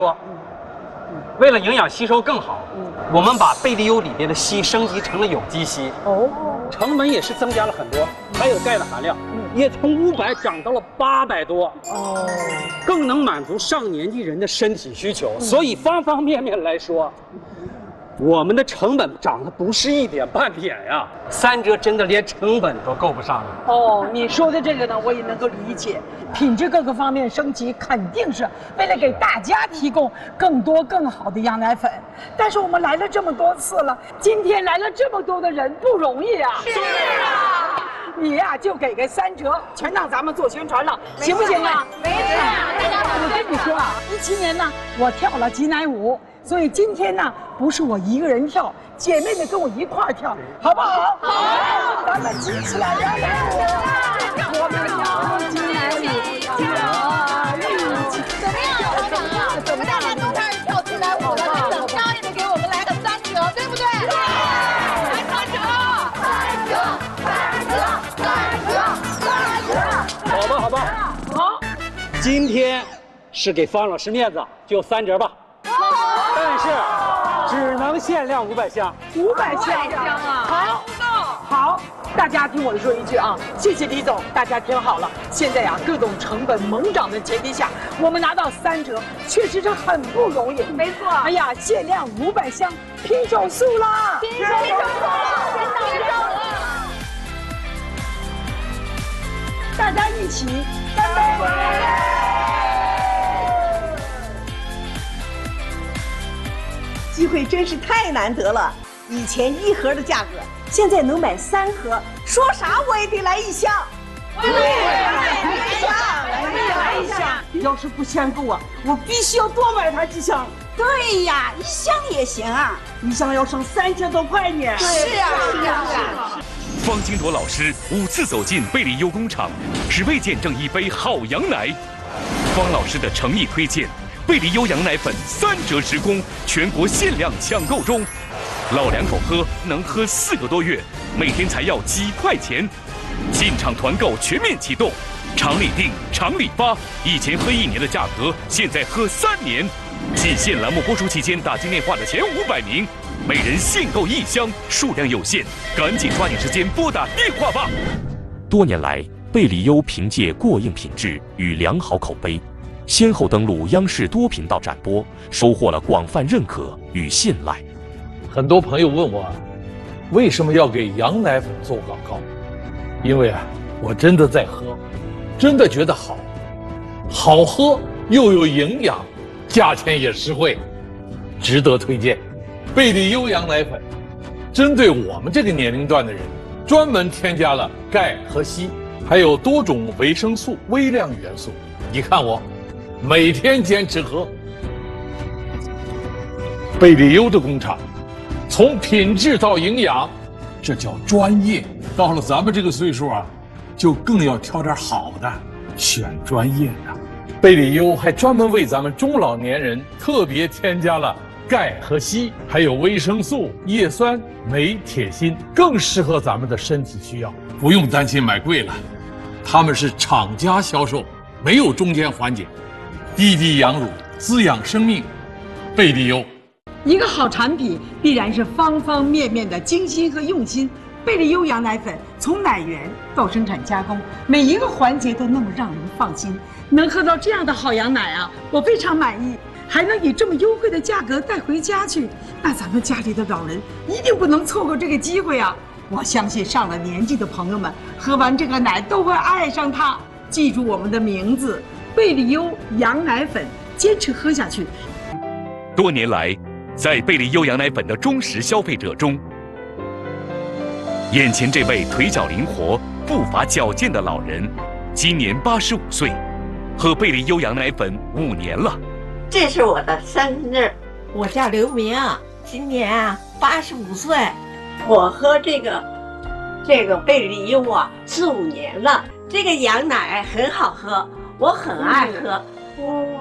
说，为了营养吸收更好，我们把贝利优里边的硒升级成了有机硒。哦，成本也是增加了很多，还有钙的含量也从500涨到了800多。哦，更能满足上年纪人的身体需求。所以方方面面来说，我们的成本涨得不是一点半点呀，3折真的连成本都够不上了。 哦，你说的这个呢，我也能够理解，品质各个方面升级，肯定是为了给大家提供更多更好的羊奶粉。但是我们来了这么多次了，今天来了这么多的人，不容易啊。是啊。你呀，就给个3折，全当咱们做宣传了，行不行啊？没事。我跟你说啊，17年呢，我跳了挤奶舞。所以今天呢，不是我一个人跳，姐妹们跟我一块儿跳，好不好？好，咱们挤起来，来，我们要挤奶舞， 怎么样？怎么大家都开始跳起来舞了？那怎么着也得给我们来个3折，对不对？来3折 ，3折，好吧。 好， 今天是给方老师面子，就3折吧。但是只能限量500箱 ，500箱啊！好，大家听我说一句啊，谢谢李总，大家听好了。现在呀，各种成本猛涨的前提下，我们拿到3折，确实是很不容易。没错。哎呀，限量500箱，拼手速啦！拼手速！大家一起干杯！ 机会真是太难得了，以前1盒的价格，现在能买3盒，说啥我也得来1箱。我也来一箱。要是不嫌够啊，我必须要多买它几箱。 对呀，1箱也行 ，1箱要省3000多块呢。 是啊。 方金铎老师5次走进贝利优工厂，只为见证一杯好羊奶。方老师的诚意推荐。贝利优羊奶粉3折直供，全国限量抢购中，老两口喝能喝4个多月，每天才要几块钱。进场团购全面启动，厂里订，厂里发，以前喝1年的价格，现在喝3年。仅限栏目播出期间打进电话的前500名，每人限购1箱，数量有限，赶紧抓紧时间拨打电话吧。 多年来，贝利优凭借过硬品质与良好口碑，先后登陆央视多频道展播，收获了广泛认可与信赖。 很多朋友问我，为什么要给羊奶粉做广告？因为我真的在喝，真的觉得好喝又有营养，价钱也实惠，值得推荐。贝利优羊奶粉针对我们这个年龄段的人，专门添加了钙和硒，还有多种维生素、微量元素。你看我每天坚持喝。贝利优的工厂，从品质到营养，这叫专业。到了咱们这个岁数就更要挑点好的，选专业的。贝利优还专门为咱们中老年人特别添加了钙和硒，还有维生素、叶酸、镁、铁、锌，更适合咱们的身体需要，不用担心买贵了。他们是厂家销售，没有中间环节。滴滴羊乳，滋养生命。贝利优。 一个好产品必然是方方面面的精心和用心。贝利优羊奶粉从奶源到生产加工，每一个环节都那么让人放心。能喝到这样的好羊奶我非常满意。还能以这么优惠的价格带回家去，那咱们家里的老人一定不能错过这个机会我相信上了年纪的朋友们喝完这个奶都会爱上它。记住我们的名字，贝利优羊奶粉，坚持喝下去。 多年来，在贝利优羊奶粉的忠实消费者中，眼前这位腿脚灵活、步伐矫健的老人，今年85岁，喝贝利优羊奶粉5年了。 这是我的生日，我叫刘明，今年85岁。我喝这个贝利优4、5年了，这个羊奶很好喝，我很爱喝。